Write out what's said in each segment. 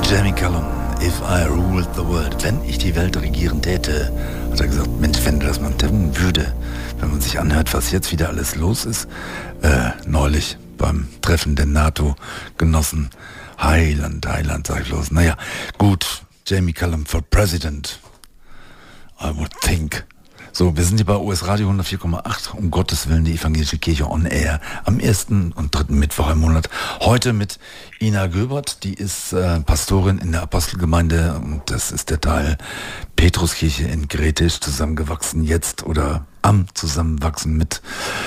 Jamie Cullum, If I Ruled the World. Wenn ich die Welt regieren täte, hat er gesagt, Mensch, wenn das man tun würde, wenn man sich anhört, was jetzt wieder alles los ist, neulich beim Treffen der NATO-Genossen, Heiland, sag ich los. Naja, gut, Jamie Cullum for President, I would think. So, wir sind hier bei US Radio 104,8, um Gottes Willen, die Evangelische Kirche on Air, am 1. und 3. Mittwoch im Monat. Heute mit Ina Göbert, die ist Pastorin in der Apostelgemeinde und das ist der Teil Petruskirche in Gretisch, zusammengewachsen jetzt oder am Zusammenwachsen mit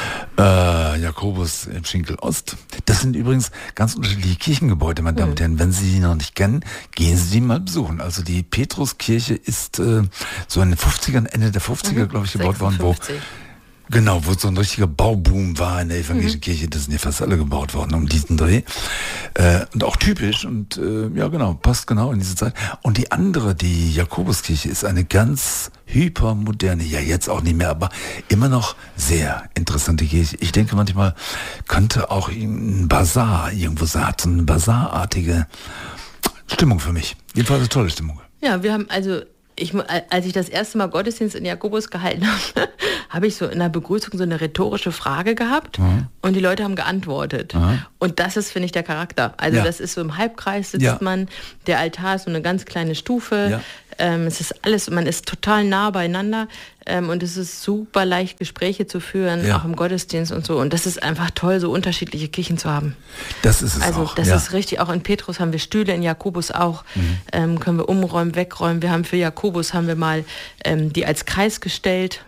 Jakobus im Schinkel Ost. Das sind übrigens ganz unterschiedliche Kirchengebäude, meine Damen und Herren. Wenn Sie die noch nicht kennen, gehen Sie die mal besuchen. Also die Petruskirche ist so in den 50ern, Ende der 50er, glaube ich, gebaut worden, wo so ein richtiger Bauboom war in der evangelischen Kirche. Das sind ja fast alle gebaut worden um diesen Dreh. Und auch typisch und passt genau in diese Zeit. Und die andere, die Jakobuskirche, ist eine ganz hypermoderne, ja jetzt auch nicht mehr, aber immer noch sehr interessante Kirche. Ich denke manchmal könnte auch ein Bazar irgendwo sein, hat so eine Bazarartige Stimmung für mich. Jedenfalls eine tolle Stimmung. Ja, wir haben also als ich das erste Mal Gottesdienst in Jakobus gehalten habe, habe ich so in der Begrüßung so eine rhetorische Frage gehabt und die Leute haben geantwortet. Und das ist, finde ich, der Charakter. Also das ist so im Halbkreis sitzt man, der Altar ist so eine ganz kleine Stufe, es ist alles, man ist total nah beieinander und es ist super leicht, Gespräche zu führen, auch im Gottesdienst und so. Und das ist einfach toll, so unterschiedliche Kirchen zu haben. Das ist es also, auch. Das ist richtig, auch in Petrus haben wir Stühle, in Jakobus auch, können wir umräumen, wegräumen. Wir haben für Jakobus haben wir mal die als Kreis gestellt,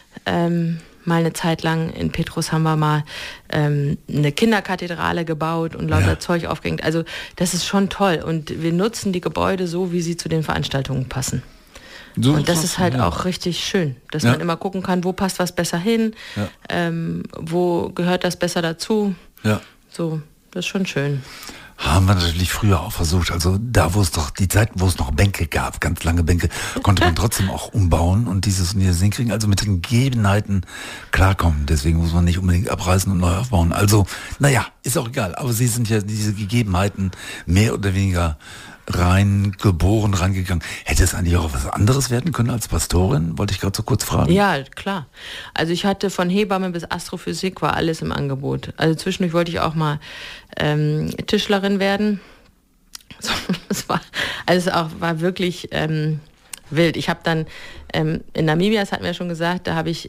mal eine Zeit lang. In Petrus haben wir mal eine Kinderkathedrale gebaut und lauter Zeug aufgehängt. Also das ist schon toll und wir nutzen die Gebäude so, wie sie zu den Veranstaltungen passen. So, und das ist halt auch richtig schön, dass man immer gucken kann, wo passt was besser hin, wo gehört das besser dazu. Ja. So, das ist schon schön. Haben wir natürlich früher auch versucht, also da wo es doch, die Zeiten, wo es noch Bänke gab, ganz lange Bänke, konnte man trotzdem auch umbauen und dieses und jenes hinkriegen, also mit den Gegebenheiten klarkommen. Deswegen muss man nicht unbedingt abreißen und neu aufbauen. Also, naja, ist auch egal, aber sie sind ja diese Gegebenheiten mehr oder weniger reingegangen. Hätte es eigentlich auch was anderes werden können als Pastorin? Wollte ich gerade so kurz fragen. Ja, klar. Also ich hatte von Hebamme bis Astrophysik war alles im Angebot. Also zwischendurch wollte ich auch mal Tischlerin werden. So, war wirklich wild. Ich habe dann in Namibia, das hatten wir ja schon gesagt, da habe ich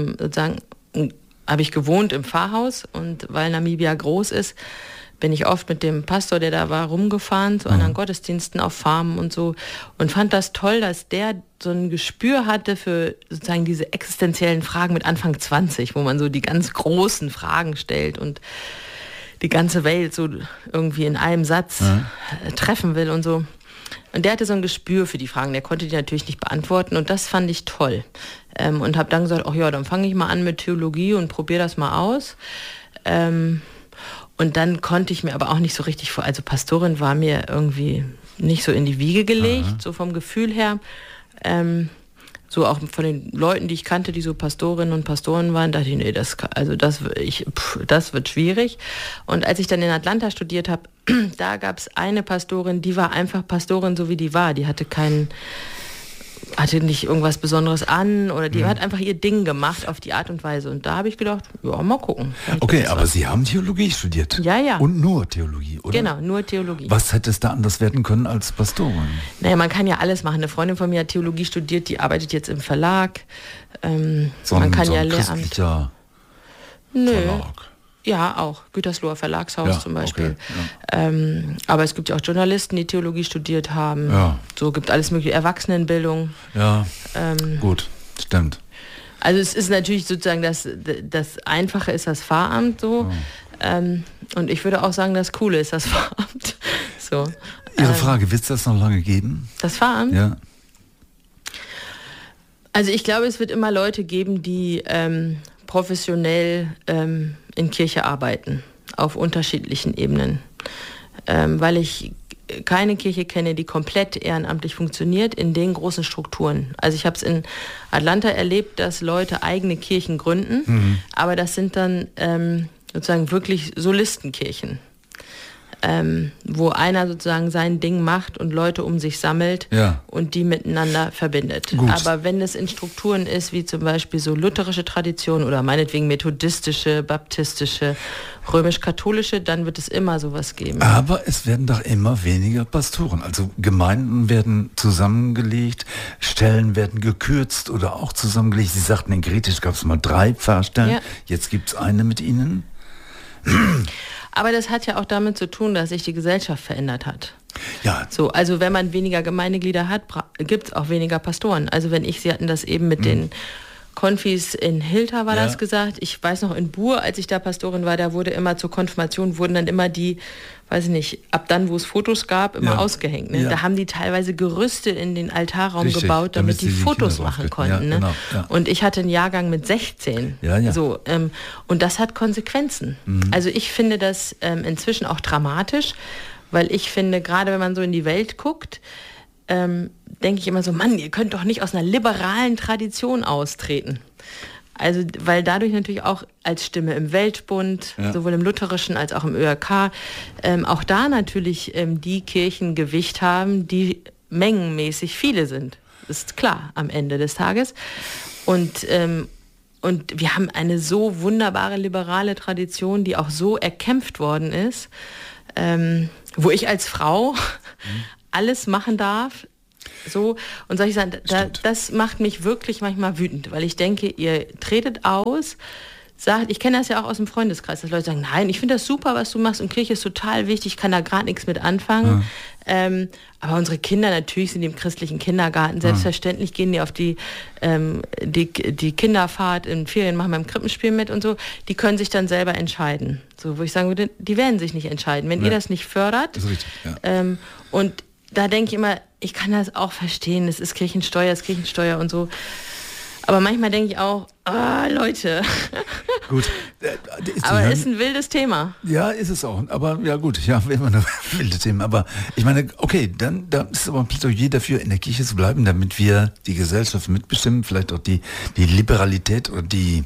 gewohnt im Pfarrhaus und weil Namibia groß ist, bin ich oft mit dem Pastor, der da war, rumgefahren zu anderen Gottesdiensten auf Farmen und so und fand das toll, dass der so ein Gespür hatte für sozusagen diese existenziellen Fragen mit Anfang 20, wo man so die ganz großen Fragen stellt und die ganze Welt so irgendwie in einem Satz treffen will und so. Und der hatte so ein Gespür für die Fragen, der konnte die natürlich nicht beantworten und das fand ich toll. Und habe dann gesagt, dann fange ich mal an mit Theologie und probiere das mal aus. Und dann konnte ich mir aber auch nicht so richtig vor, also Pastorin war mir irgendwie nicht so in die Wiege gelegt, so vom Gefühl her. So auch von den Leuten, die ich kannte, die so Pastorinnen und Pastoren waren, dachte ich, nee, das wird schwierig. Und als ich dann in Atlanta studiert habe, da gab es eine Pastorin, die war einfach Pastorin, so wie die war. Die hatte nicht irgendwas Besonderes an oder die hat einfach ihr Ding gemacht auf die Art und Weise. Und da habe ich gedacht, mal gucken. Okay, aber Sie haben Theologie studiert. Ja. Und nur Theologie, oder? Genau, nur Theologie. Was hätte es da anders werden können als Pastorin? Naja, man kann ja alles machen. Eine Freundin von mir hat Theologie studiert, die arbeitet jetzt im Verlag. Man kann ja Lehramt. Verlag. Ja, auch. Gütersloher Verlagshaus zum Beispiel. Okay, aber es gibt ja auch Journalisten, die Theologie studiert haben. Ja. So gibt alles mögliche. Erwachsenenbildung. Ja, gut, stimmt. Also es ist natürlich sozusagen, das Einfache ist das Pfarramt so. Und ich würde auch sagen, das Coole ist das Pfarramt. So. Ihre Frage, wird es das noch lange geben? Das Pfarramt? Ja. Also ich glaube, es wird immer Leute geben, die professionell in Kirche arbeiten, auf unterschiedlichen Ebenen. Weil ich keine Kirche kenne, die komplett ehrenamtlich funktioniert in den großen Strukturen. Also ich habe es in Atlanta erlebt, dass Leute eigene Kirchen gründen, aber das sind dann sozusagen wirklich Solistenkirchen. wo einer sozusagen sein Ding macht und Leute um sich sammelt und die miteinander verbindet. Gut. Aber wenn es in Strukturen ist, wie zum Beispiel so lutherische Tradition oder meinetwegen methodistische, baptistische, römisch-katholische, dann wird es immer sowas geben. Aber es werden doch immer weniger Pastoren. Also Gemeinden werden zusammengelegt, Stellen werden gekürzt oder auch zusammengelegt. Sie sagten, in Gretisch gab es mal 3 Pfarrstellen, jetzt gibt es eine mit Ihnen. Aber das hat ja auch damit zu tun, dass sich die Gesellschaft verändert hat. Ja. So, also wenn man weniger Gemeindeglieder hat, gibt es auch weniger Pastoren. Also Sie hatten das eben mit den Konfis in Hilter war das gesagt. Ich weiß noch in Buhr, als ich da Pastorin war, da wurde immer zur Konfirmation, wurden dann immer die, weiß ich nicht, ab dann, wo es Fotos gab, immer ausgehängt. Ne? Ja. Da haben die teilweise Gerüste in den Altarraum gebaut, damit die Fotos machen konnten. Ja, genau, ne? Und ich hatte einen Jahrgang mit 16. So, und das hat Konsequenzen. Also ich finde das inzwischen auch dramatisch, weil ich finde, gerade wenn man so in die Welt guckt, denke ich immer so, Mann, ihr könnt doch nicht aus einer liberalen Tradition austreten. Also, weil dadurch natürlich auch als Stimme im Weltbund, sowohl im Lutherischen als auch im ÖRK, auch da natürlich die Kirchen Gewicht haben, die mengenmäßig viele sind. Ist klar, am Ende des Tages. Und wir haben eine so wunderbare liberale Tradition, die auch so erkämpft worden ist, wo ich als Frau alles machen darf. So, und soll ich sagen, das macht mich wirklich manchmal wütend, weil ich denke, ihr tretet aus, sagt, ich kenne das ja auch aus dem Freundeskreis, dass Leute sagen, nein, ich finde das super, was du machst und Kirche ist total wichtig, ich kann da gerade nichts mit anfangen. Aber unsere Kinder natürlich sind im christlichen Kindergarten, selbstverständlich gehen die auf die Kinderfahrt in Ferien, machen beim Krippenspiel mit und so, die können sich dann selber entscheiden. So, wo ich sagen würde, die werden sich nicht entscheiden, wenn ihr das nicht fördert. Das ist richtig, und da denke ich immer, ich kann das auch verstehen, es ist Kirchensteuer und so. Aber manchmal denke ich auch, Leute. Gut. Aber es ist ein wildes Thema. Ja, ist es auch. Aber ja gut, ja, immer ein wildes Thema. Aber ich meine, okay, dann da ist aber ein Plädoyer dafür, in der Kirche zu bleiben, damit wir die Gesellschaft mitbestimmen, vielleicht auch die Liberalität oder die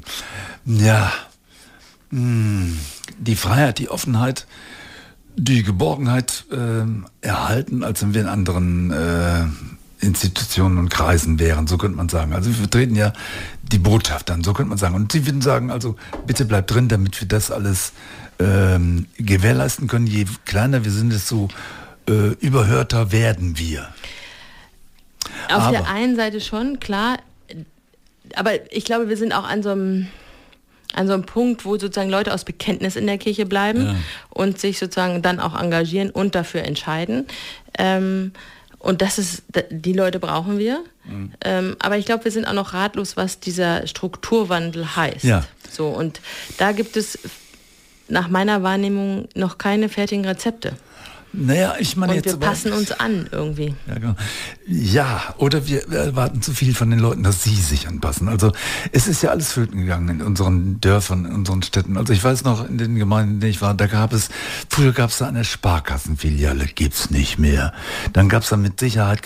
Freiheit, die Offenheit, die Geborgenheit erhalten, als wenn wir in anderen Institutionen und Kreisen wären, so könnte man sagen. Also wir vertreten ja die Botschaft dann, so könnte man sagen. Und sie würden sagen, also bitte bleibt drin, damit wir das alles gewährleisten können. Je kleiner wir sind, desto überhörter werden wir. Auf der einen Seite schon, klar. Aber ich glaube, wir sind auch an so einem Punkt, wo sozusagen Leute aus Bekenntnis in der Kirche bleiben und sich sozusagen dann auch engagieren und dafür entscheiden. Und die Leute brauchen wir. Aber ich glaube, wir sind auch noch ratlos, was dieser Strukturwandel heißt. Ja. So, und da gibt es nach meiner Wahrnehmung noch keine fertigen Rezepte. Naja, ich meine, und wir passen uns an irgendwie. Ja, genau. Ja, oder wir erwarten zu viel von den Leuten, dass sie sich anpassen. Also es ist ja alles flöten gegangen in unseren Dörfern, in unseren Städten. Also ich weiß noch, in den Gemeinden, in denen ich war, früher gab es da eine Sparkassenfiliale, gibt's nicht mehr. Dann gab es da mit Sicherheit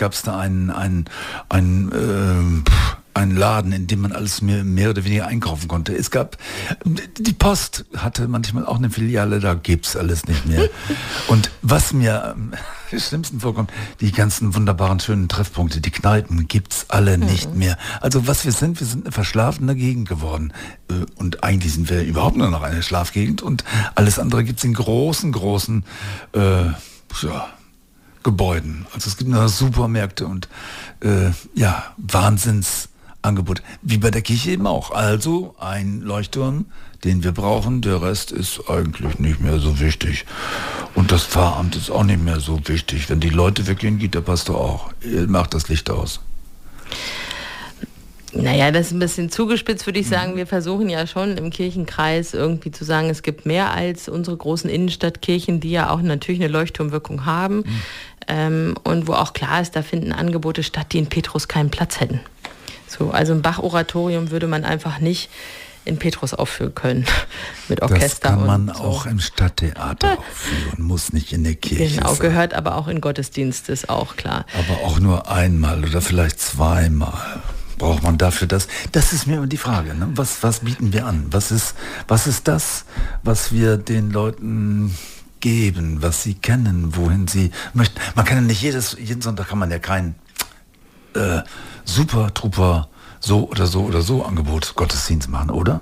ein Laden, in dem man alles mehr oder weniger einkaufen konnte. Es gab, die Post hatte manchmal auch eine Filiale, da gibt's alles nicht mehr. Und was mir am schlimmsten vorkommt, die ganzen wunderbaren, schönen Treffpunkte, die Kneipen, gibt's alle nicht mehr. Also was wir sind eine verschlafene Gegend geworden. Und eigentlich sind wir überhaupt nur noch eine Schlafgegend und alles andere gibt's in großen Gebäuden. Also es gibt nur Supermärkte und Wahnsinnsangebot. Wie bei der Kirche eben auch. Also ein Leuchtturm, den wir brauchen, der Rest ist eigentlich nicht mehr so wichtig. Und das Pfarramt ist auch nicht mehr so wichtig. Wenn die Leute weggehen, geht der Pastor auch. Macht das Licht aus. Naja, das ist ein bisschen zugespitzt, würde ich sagen. Wir versuchen ja schon im Kirchenkreis irgendwie zu sagen, es gibt mehr als unsere großen Innenstadtkirchen, die ja auch natürlich eine Leuchtturmwirkung haben. Und wo auch klar ist, da finden Angebote statt, die in Petrus keinen Platz hätten. So, also ein Bach-Oratorium würde man einfach nicht in Petrus aufführen können mit Orchester. Das kann man und so. Auch im Stadttheater aufführen, muss nicht in der Kirche genau, sein. Gehört aber auch in Gottesdienst, ist auch klar. Aber auch nur einmal oder vielleicht zweimal. Braucht man dafür das? Das ist mir immer die Frage. Ne? Was bieten wir an? Was ist das, was wir den Leuten geben, was sie kennen, wohin sie möchten. Man kann ja nicht jeden Sonntag kann man ja kein super, Trooper, so oder so Angebot Gottesdienst machen, oder?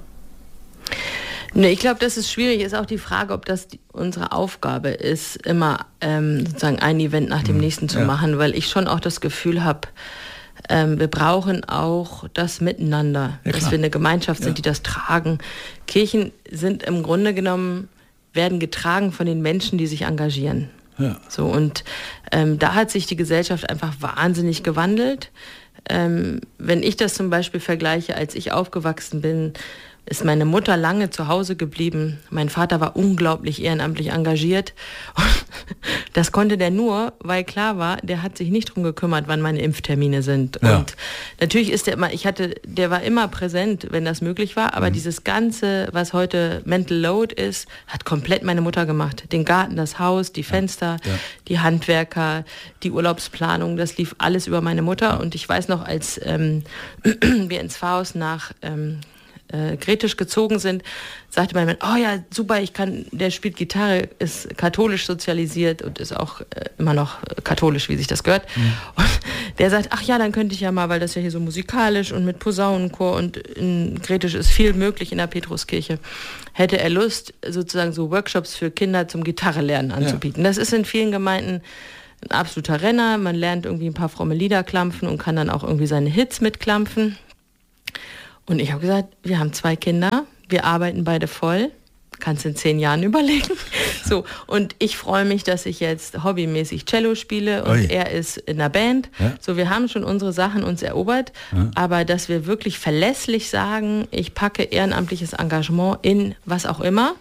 Ne, ich glaube, das ist schwierig. Ist auch die Frage, ob das unsere Aufgabe ist, immer sozusagen ein Event nach dem nächsten zu machen, weil ich schon auch das Gefühl habe, wir brauchen auch das Miteinander, dass wir eine Gemeinschaft sind, die das tragen. Kirchen sind im Grunde genommen, werden getragen von den Menschen, die sich engagieren. Ja. So, und da hat sich die Gesellschaft einfach wahnsinnig gewandelt. Wenn ich das zum Beispiel vergleiche, als ich aufgewachsen bin, ist meine Mutter lange zu Hause geblieben. Mein Vater war unglaublich ehrenamtlich engagiert. Und das konnte der nur, weil klar war, der hat sich nicht drum gekümmert, wann meine Impftermine sind. Ja. Und natürlich ist der immer, der war immer präsent, wenn das möglich war, aber dieses Ganze, was heute Mental Load ist, hat komplett meine Mutter gemacht. Den Garten, das Haus, die Fenster, die Handwerker, die Urlaubsplanung, das lief alles über meine Mutter. Und ich weiß noch, als wir ins Pfarrhaus nach Gretisch gezogen sind, sagte mein Mann, oh ja, super, der spielt Gitarre, ist katholisch sozialisiert und ist auch immer noch katholisch, wie sich das gehört. Und der sagt, ach ja, dann könnte ich ja mal, weil das ja hier so musikalisch und mit Posaunenchor und in Gretisch ist viel möglich in der Petruskirche, hätte er Lust, sozusagen so Workshops für Kinder zum Gitarrelernen anzubieten. Das ist in vielen Gemeinden ein absoluter Renner, man lernt irgendwie ein paar fromme Lieder klampfen und kann dann auch irgendwie seine Hits mitklampfen. Und ich habe gesagt, wir haben 2 Kinder, wir arbeiten beide voll, kannst in 10 Jahren überlegen. So, und ich freue mich, dass ich jetzt hobbymäßig Cello spiele und er ist in der Band. Ja. So, wir haben schon unsere Sachen uns erobert, aber dass wir wirklich verlässlich sagen, ich packe ehrenamtliches Engagement in was auch immer,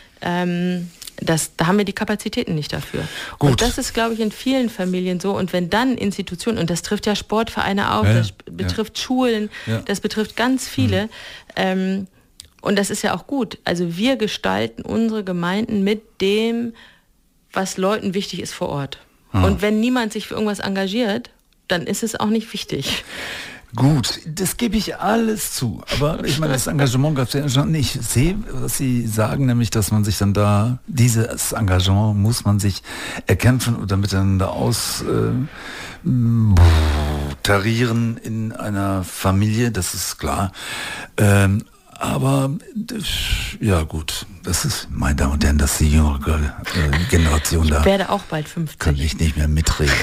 da haben wir die Kapazitäten nicht dafür. Gut. Und das ist, glaube ich, in vielen Familien so. Und wenn dann Institutionen, und das trifft ja Sportvereine auch, das betrifft Schulen, das betrifft ganz viele. Und das ist ja auch gut. Also wir gestalten unsere Gemeinden mit dem, was Leuten wichtig ist vor Ort. Und wenn niemand sich für irgendwas engagiert, dann ist es auch nicht wichtig. Gut, das gebe ich alles zu. Aber ich meine, das Engagement gab es ja schon nicht. Ich sehe, was Sie sagen, nämlich, dass man sich dann da, dieses Engagement muss man sich erkämpfen oder miteinander austarieren in einer Familie, das ist klar. Aber ja gut, das ist, meine Damen und Herren, das ist die jüngere Generation da. Ich werde auch bald 50. Kann ich nicht mehr mitreden.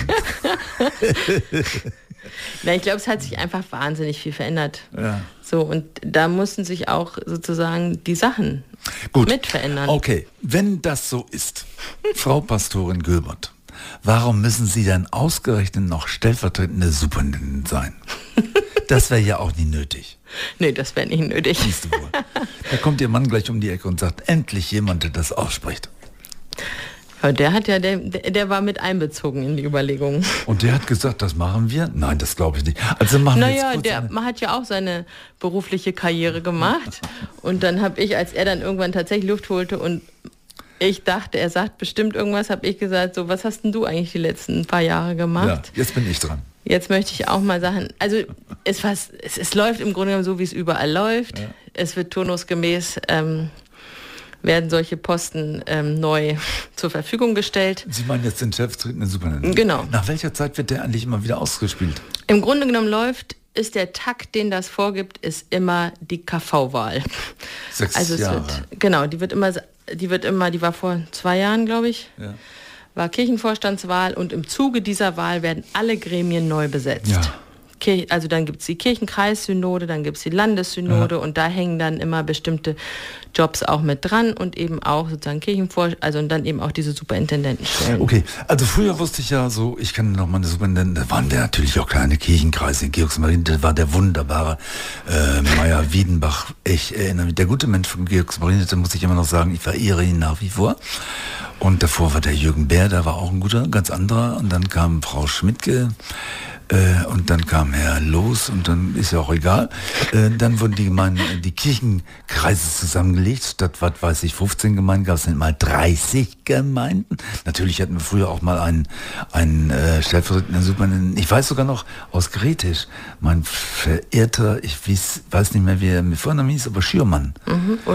Na, ich glaube, es hat sich einfach wahnsinnig viel verändert. Ja. So, und da mussten sich auch sozusagen die Sachen mit verändern. Okay, wenn das so ist, Frau Pastorin Göbert, warum müssen Sie dann ausgerechnet noch stellvertretende Superintendentin sein? Das wäre ja auch nie nötig. Nee, das wäre nicht nötig. Siehst du wohl. Da kommt Ihr Mann gleich um die Ecke und sagt, endlich jemand, der das ausspricht. Ja, der war mit einbezogen in die Überlegungen. Und der hat gesagt, das machen wir? Nein, das glaube ich nicht. Also machen wir jetzt man hat ja auch seine berufliche Karriere gemacht. Und dann habe ich, als er dann irgendwann tatsächlich Luft holte und ich dachte, er sagt bestimmt irgendwas, habe ich gesagt, so, was hast denn du eigentlich die letzten paar Jahre gemacht? Ja, jetzt bin ich dran. Jetzt möchte ich auch mal sagen, also es läuft im Grunde genommen so, wie es überall läuft. Ja. Es wird turnusgemäß werden solche Posten neu zur Verfügung gestellt. Sie meinen jetzt den stellvertretenden Superintendentin? Genau. Nach welcher Zeit wird der eigentlich immer wieder ausgespielt? Im Grunde genommen ist der Takt, den das vorgibt, ist immer die KV-Wahl. 6 Jahre. Die war vor 2 Jahren, glaube ich. Ja. War Kirchenvorstandswahl und im Zuge dieser Wahl werden alle Gremien neu besetzt. Ja. Also dann gibt es die Kirchenkreissynode, dann gibt es die Landessynode und da hängen dann immer bestimmte Jobs auch mit dran und eben auch sozusagen und dann eben auch diese Superintendentenstellen. Okay, also früher wusste ich ja so, ich kann noch mal eine Superintendentin, da waren natürlich auch kleine Kirchenkreise in Georgsmarienhütte, das war der wunderbare Meier Wiedenbach. Ich erinnere mich, der gute Mensch von Georgsmarienhütte, muss ich immer noch sagen, ich verehre ihn nach wie vor. Und davor war der Jürgen Bär, der war auch ein guter, ganz anderer. Und dann kam Frau Schmidtke und dann kam Herr Loos und dann ist ja auch egal. Dann wurden die Kirchenkreise zusammengelegt. Statt, was weiß ich, 15 Gemeinden gab es nicht mal 30 Gemeinden. Natürlich hatten wir früher auch mal einen stellvertretenden Superintendenten. Ich weiß sogar noch aus Gretisch, mein verehrter, ich weiß nicht mehr, wie er mit Vornamen hieß, aber Schürmann. Uli.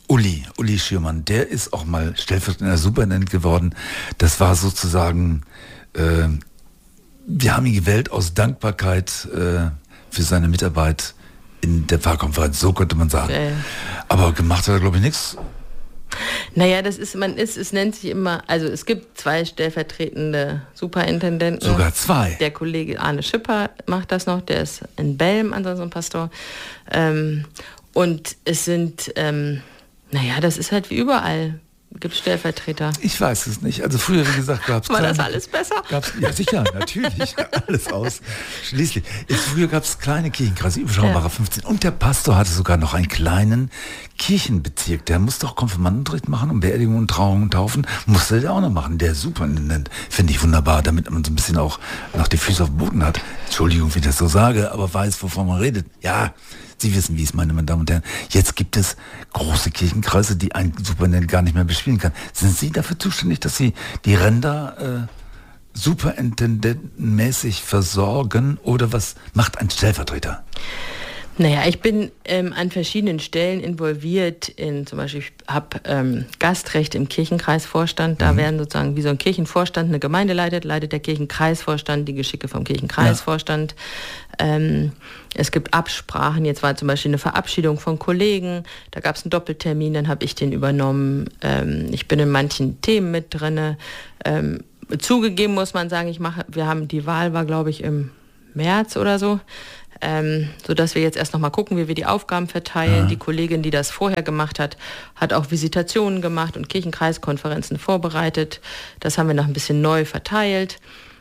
Uli Schürmann, der ist auch mal stellvertretender Superintendent geworden. Das war sozusagen, wir haben ihn gewählt aus Dankbarkeit für seine Mitarbeit in der Pfarrkonferenz, so könnte man sagen. Aber gemacht hat er, glaube ich, nichts. Naja, es nennt sich immer, also es gibt 2 stellvertretende Superintendenten. Sogar 2? Der Kollege Arne Schipper macht das noch, der ist in Belm, ansonsten Pastor. Und es sind, das ist halt wie überall. Gibt Stellvertreter. Ich weiß es nicht. Also früher, wie gesagt, gab es... War das alles besser? Ja, sicher, natürlich. Alles aus. Schließlich. Früher gab es kleine Kirchenkreise, überschaubare 15. Und der Pastor hatte sogar noch einen kleinen Kirchenbezirk. Der musste auch Konfirmandenunterricht machen und Beerdigungen und Trauungen und Taufen. Musste der auch noch machen. Der Superintendent. Finde ich wunderbar, damit man so ein bisschen auch noch die Füße auf dem Boden hat. Entschuldigung, wie ich das so sage, aber weiß, wovon man redet. Ja, Sie wissen, wie es, meine Damen und Herren. Jetzt gibt es große Kirchenkreise, die ein Superintendent gar nicht mehr bespielen kann. Sind Sie dafür zuständig, dass Sie die Ränder superintendentenmäßig versorgen, oder was macht ein Stellvertreter? Naja, ich bin an verschiedenen Stellen involviert. Zum Beispiel, ich habe Gastrecht im Kirchenkreisvorstand. Da werden sozusagen wie so ein Kirchenvorstand eine Gemeinde leitet der Kirchenkreisvorstand die Geschicke vom Kirchenkreisvorstand. Es gibt Absprachen. Jetzt war zum Beispiel eine Verabschiedung von Kollegen. Da gab es einen Doppeltermin, dann habe ich den übernommen. Ich bin in manchen Themen mit drin. Zugegeben muss man sagen, die Wahl war, glaube ich, im März oder so. Sodass wir jetzt erst noch mal gucken, wie wir die Aufgaben verteilen. Ja. Die Kollegin, die das vorher gemacht hat, hat auch Visitationen gemacht und Kirchenkreiskonferenzen vorbereitet. Das haben wir noch ein bisschen neu verteilt.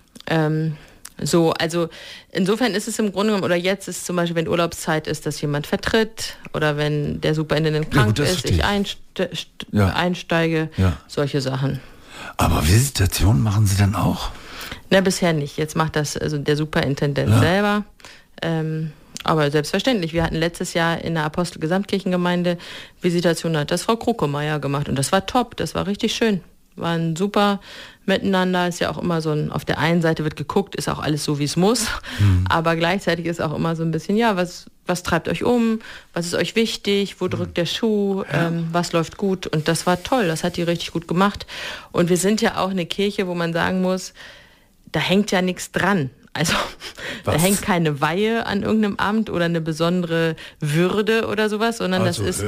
Also insofern ist es im Grunde genommen, oder jetzt ist zum Beispiel, wenn Urlaubszeit ist, dass jemand vertritt, oder wenn der Superintendent krank ist, ich einsteige, solche Sachen. Aber Visitationen machen Sie dann auch? Na, bisher nicht. Jetzt macht das also der Superintendent selber. Aber selbstverständlich. Wir hatten letztes Jahr in der Apostel-Gesamtkirchengemeinde Visitation, hat das Frau Kruckemeyer gemacht. Und das war top, das war richtig schön. War ein super Miteinander. Ist ja auch immer so auf der einen Seite wird geguckt, ist auch alles so, wie es muss. Aber gleichzeitig ist auch immer so ein bisschen, was treibt euch um? Was ist euch wichtig? Wo drückt der Schuh? Was läuft gut? Und das war toll, das hat die richtig gut gemacht. Und wir sind ja auch eine Kirche, wo man sagen muss, da hängt ja nichts dran. Also da hängt keine Weihe an irgendeinem Amt oder eine besondere Würde oder sowas, sondern das ist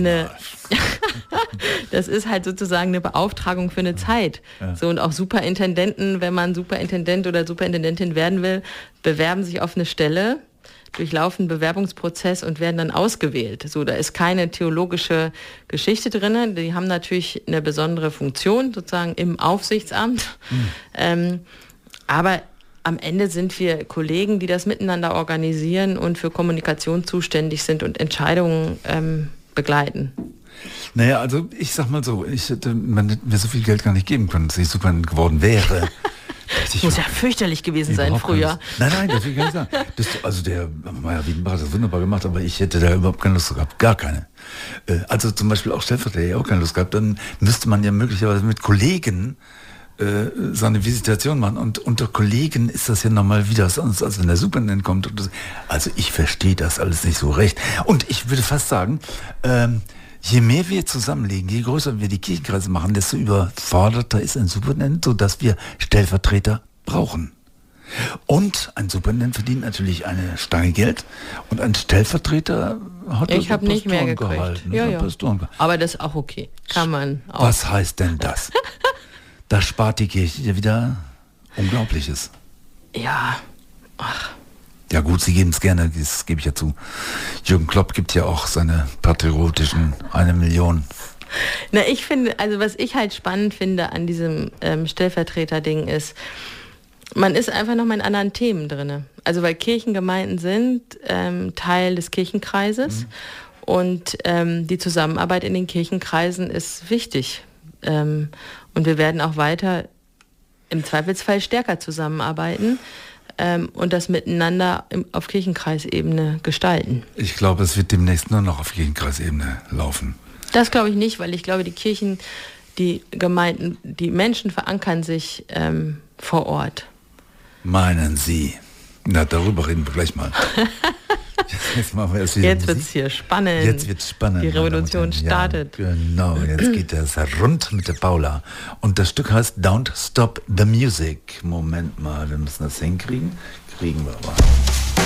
das ist halt sozusagen eine Beauftragung für eine Zeit. Ja. So, und auch Superintendenten, wenn man Superintendent oder Superintendentin werden will, bewerben sich auf eine Stelle, durchlaufen einen Bewerbungsprozess und werden dann ausgewählt. So, da ist keine theologische Geschichte drin. Die haben natürlich eine besondere Funktion sozusagen im Aufsichtsamt. Aber am Ende sind wir Kollegen, die das miteinander organisieren und für Kommunikation zuständig sind und Entscheidungen begleiten. Naja, also ich sag mal so, man hätte mir so viel Geld gar nicht geben können, dass ich Superintendent geworden wäre. Das muss ja fürchterlich gewesen sein früher. Nein, das will ich gar nicht sagen. Also der Meier Wiedenbach hat das wunderbar gemacht, aber ich hätte da überhaupt keine Lust gehabt. Gar keine. Also zum Beispiel auch Stellvertreter, auch keine Lust gehabt. Dann müsste man ja möglicherweise mit Kollegen so eine Visitation machen. Und unter Kollegen ist das ja nochmal wieder was anderes, als wenn der Superintendent kommt. Also ich verstehe das alles nicht so recht. Und ich würde fast sagen, je mehr wir zusammenlegen, je größer wir die Kirchenkreise machen, desto überforderter ist ein Superintendent, sodass wir Stellvertreter brauchen. Und ein Superintendent verdient natürlich eine Stange Geld und ein Stellvertreter hat ich habe nicht mehr gekriegt. Gehalten, ja. Aber das ist auch okay. Kann man auch. Was heißt denn das? Da spart die Kirche ja wieder Unglaubliches. Ja. Ja gut, Sie geben es gerne, das gebe ich ja zu. Jürgen Klopp gibt ja auch seine patriotischen 1 Million. Na, ich finde, also was ich halt spannend finde an diesem Stellvertreter-Ding ist, man ist einfach noch mal in anderen Themen drin. Also weil Kirchengemeinden sind Teil des Kirchenkreises und die Zusammenarbeit in den Kirchenkreisen ist wichtig. Und wir werden auch weiter im Zweifelsfall stärker zusammenarbeiten und das miteinander auf Kirchenkreisebene gestalten. Ich glaube, es wird demnächst nur noch auf Kirchenkreisebene laufen. Das glaube ich nicht, weil ich glaube, die Kirchen, die Gemeinden, die Menschen verankern sich vor Ort. Meinen Sie? Na, darüber reden wir gleich mal. Jetzt machen wir erst wieder Jetzt Musik. wird's hier spannend. Jetzt wird's spannend. Die Revolution ja, startet. Genau, jetzt geht das rund mit der Paula. Und das Stück heißt Don't Stop the Music. Moment mal, wir müssen das hinkriegen. Kriegen wir aber.